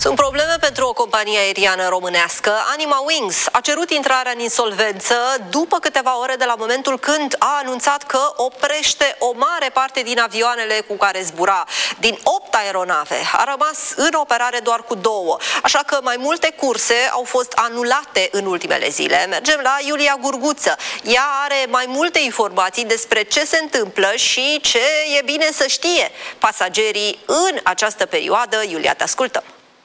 Sunt probleme pentru o companie aeriană românească. Anima Wings a cerut intrarea în insolvență după câteva ore de la momentul când a anunțat că oprește o mare parte din avioanele cu care zbura. Din 8 aeronave a rămas în operare doar cu 2, așa că mai multe curse au fost anulate în ultimele zile. Mergem la Iulia Gurguță. Ea are mai multe informații despre ce se întâmplă și ce e bine să știe pasagerii în această perioadă. Iulia, te ascultăm.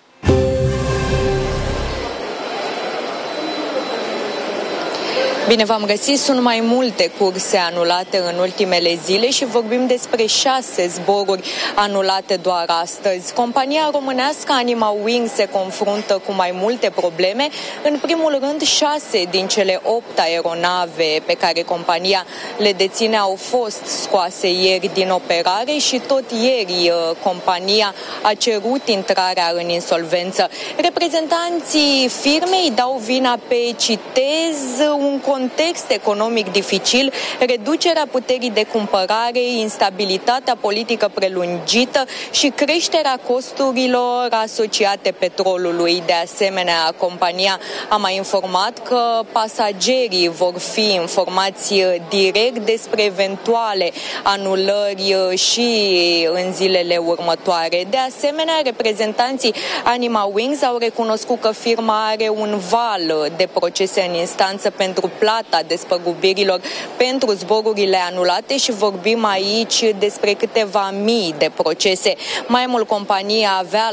Bine v-am găsit, sunt mai multe curse anulate în ultimele zile și vorbim despre 6 zboruri anulate doar astăzi. Compania românească Anima Wings se confruntă cu mai multe probleme. În primul rând, 6 din cele 8 aeronave pe care compania le deține au fost scoase ieri din operare și tot ieri compania a cerut intrarea în insolvență. Reprezentanții firmei dau vina pe, citez, un context economic dificil, reducerea puterii de cumpărare, instabilitatea politică prelungită și creșterea costurilor asociate petrolului. De asemenea, compania a mai informat că pasagerii vor fi informați direct despre eventuale anulări și în zilele următoare. De asemenea, reprezentanții Anima Wings au recunoscut că firma are un val de procese în instanță pentru plata despăgubirilor pentru zborurile anulate și vorbim aici despre câteva mii de procese. Mai mult, compania avea